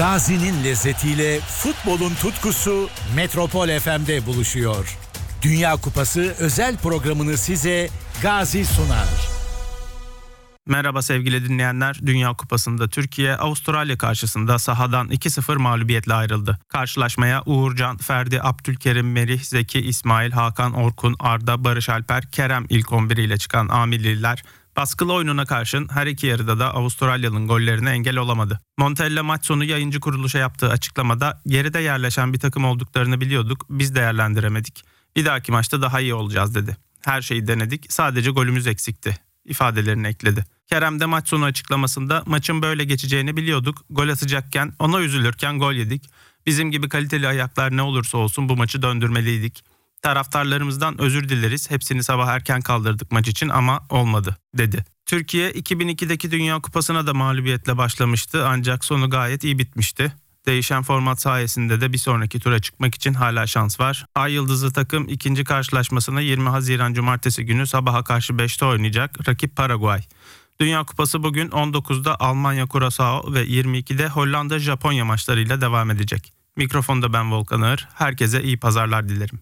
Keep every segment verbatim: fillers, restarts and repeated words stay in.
Gazi'nin lezzetiyle futbolun tutkusu Metropol F M'de buluşuyor. Dünya Kupası özel programını size Gazi sunar. Merhaba sevgili dinleyenler. Dünya Kupası'nda Türkiye Avustralya karşısında sahadan iki sıfır mağlubiyetle ayrıldı. Karşılaşmaya Uğurcan, Ferdi, Abdülkerim, Merih, Zeki, İsmail, Hakan, Orkun, Arda, Barış Alper, Kerem ilk on bir ile çıkan Amilliler baskılı oyununa karşın her iki yarıda da Avustralyalı'nın gollerine engel olamadı. Montella maç sonu yayıncı kuruluşa yaptığı açıklamada geride yerleşen bir takım olduklarını biliyorduk, biz değerlendiremedik. Bir dahaki maçta daha iyi olacağız dedi. Her şeyi denedik, sadece golümüz eksikti ifadelerini ekledi. Kerem de maç sonu açıklamasında maçın böyle geçeceğini biliyorduk. Gol atacakken, ona üzülürken gol yedik. Bizim gibi kaliteli ayaklar ne olursa olsun bu maçı döndürmeliydik. Taraftarlarımızdan özür dileriz. Hepsini sabah erken kaldırdık maç için ama olmadı dedi. Türkiye iki bin ikideki Dünya Kupası'na da mağlubiyetle başlamıştı ancak sonu gayet iyi bitmişti. Değişen format sayesinde de bir sonraki tura çıkmak için hala şans var. Ay Yıldızlı takım ikinci karşılaşmasını yirmi Haziran Cumartesi günü sabaha karşı beşte oynayacak. Rakip Paraguay. Dünya Kupası bugün on dokuzda Almanya Curaçao ve yirmi ikide Hollanda Japonya maçlarıyla devam edecek. Mikrofonda ben Volkan Ağır. Herkese iyi pazarlar dilerim.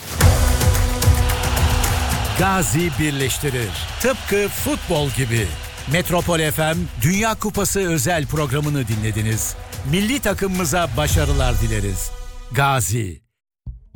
Gazi birleştirir. Tıpkı futbol gibi. Metropol F M Dünya Kupası özel programını dinlediniz. Milli takımımıza başarılar dileriz. Gazi.